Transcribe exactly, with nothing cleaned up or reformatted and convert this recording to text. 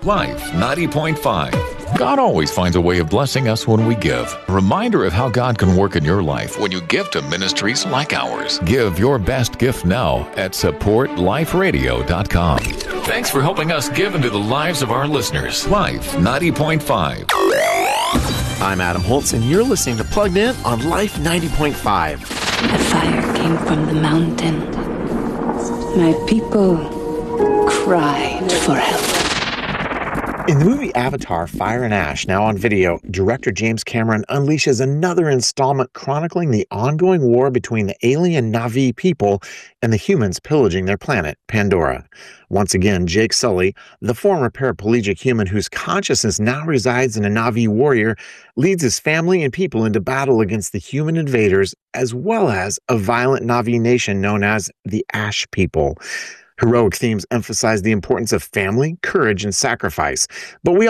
Life ninety point five. God always finds a way of blessing us when we give. A reminder of how God can work in your life when you give to ministries like ours. Give your best gift now at support life radio dot com. Thanks for helping us give into the lives of our listeners. Life ninety point five. I'm Adam Holtz, and you're listening to Plugged In on Life ninety point five. The fire came from the mountain. My people cried for help. In the movie Avatar, Fire and Ash, now on video, director James Cameron unleashes another installment chronicling the ongoing war between the alien Na'vi people and the humans pillaging their planet, Pandora. Once again, Jake Sully, the former paraplegic human whose consciousness now resides in a Na'vi warrior, leads his family and people into battle against the human invaders, as well as a violent Na'vi nation known as the Ash People. Heroic themes emphasize the importance of family, courage, and sacrifice, but we